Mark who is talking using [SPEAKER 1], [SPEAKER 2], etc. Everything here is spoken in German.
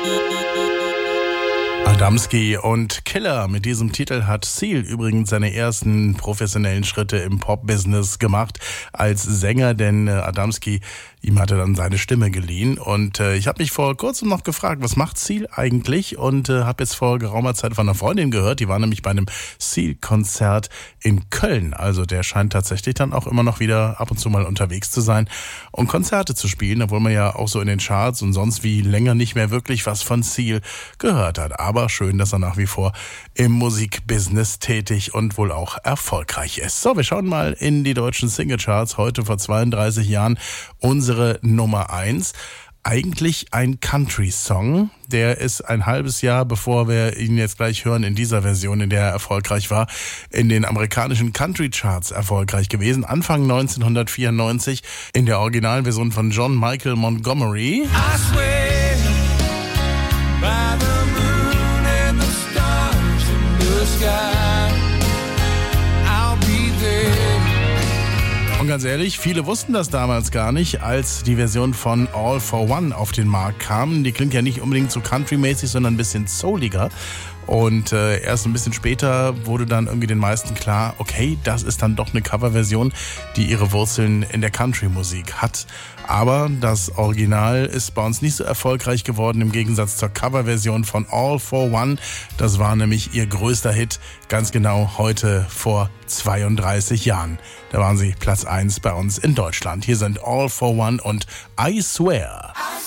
[SPEAKER 1] Adamski und Killer. Mit diesem Titel hat Seal übrigens seine ersten professionellen Schritte im Pop-Business gemacht als Sänger, denn Adamski, ihm hatte dann seine Stimme geliehen. Und ich habe mich vor kurzem noch gefragt, was macht Seal eigentlich? Und habe jetzt vor geraumer Zeit von einer Freundin gehört, die war nämlich bei einem Seal-Konzert in Köln. Also der scheint tatsächlich dann auch immer noch wieder ab und zu mal unterwegs zu sein und Konzerte zu spielen, obwohl man ja auch so in den Charts und sonst wie länger nicht mehr wirklich was von Seal gehört hat. Aber schön, dass er nach wie vor im Musikbusiness tätig und wohl auch erfolgreich ist. So, wir schauen mal in die deutschen Singlecharts. Heute vor 32 Jahren unsere Nummer 1. Eigentlich ein Country-Song. Der ist ein halbes Jahr, bevor wir ihn jetzt gleich hören, in dieser Version, in der er erfolgreich war, in den amerikanischen Country-Charts erfolgreich gewesen. Anfang 1994 in der Originalversion von John Michael Montgomery.
[SPEAKER 2] I swear by the moon and the stars in the sky, I'll be there.
[SPEAKER 1] Und ganz ehrlich, viele wussten das damals gar nicht, als die Version von All for One auf den Markt kam. Die klingt ja nicht unbedingt so country-mäßig, sondern ein bisschen souliger. Und erst ein bisschen später wurde dann irgendwie den meisten klar, okay, das ist dann doch eine Coverversion, die ihre Wurzeln in der Country-Musik hat. Aber das Original ist bei uns nicht so erfolgreich geworden, im Gegensatz zur Coverversion von All for One. Das war nämlich ihr größter Hit, ganz genau heute vor 32 Jahren. Da waren sie Platz 1 bei uns in Deutschland. Hier sind All for One und I Swear.